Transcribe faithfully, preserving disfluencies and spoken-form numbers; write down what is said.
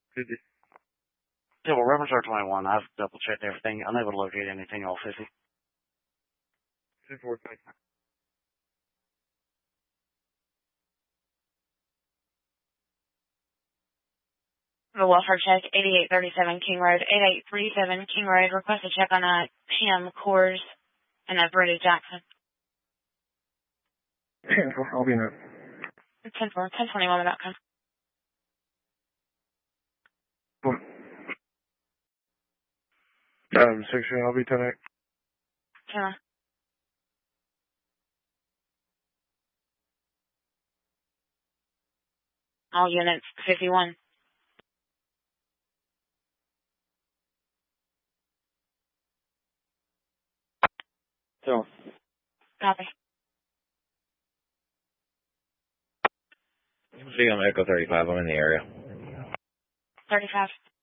fifty. Yeah, well, Rebels are twenty-one. I've double checked everything. Unable to locate anything off fifty. ten four, thank you. The welfare check, eighty-eight thirty-seven King Road, eighty-eight thirty-seven King Road. Request a check on a Pam Coors and a Britta Jackson. ten four, I'll be in there. ten four, ten twenty-one dot com. Four. Um, section, I'll be ten eight. ten. All units, fifty-one. So. Copy. See, I'm Echo thirty-five. I'm in the area. thirty-five.